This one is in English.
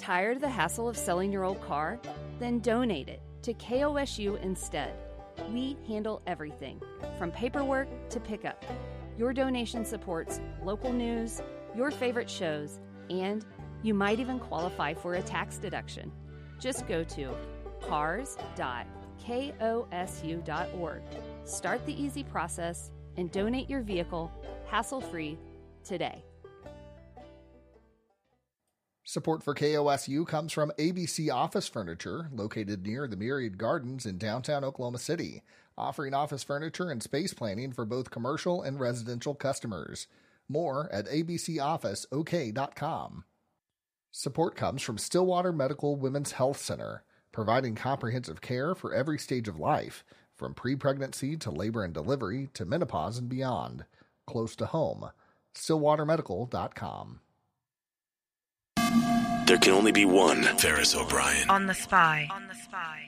Tired of the hassle of selling your old car? Then donate it to KOSU instead. We handle everything, from paperwork to pickup. Your donation supports local news, your favorite shows, and you might even qualify for a tax deduction. Just go to cars.kosu.org. Start the easy process and donate your vehicle hassle-free today. Support for KOSU comes from ABC Office Furniture, located near the Myriad Gardens in downtown Oklahoma City, offering office furniture and space planning for both commercial and residential customers. More at abcofficeok.com. Support comes from Stillwater Medical Women's Health Center, providing comprehensive care for every stage of life, from pre-pregnancy to labor and delivery to menopause and beyond. Close to home. StillwaterMedical.com. There can only be one Ferris O'Brien. On the Spy.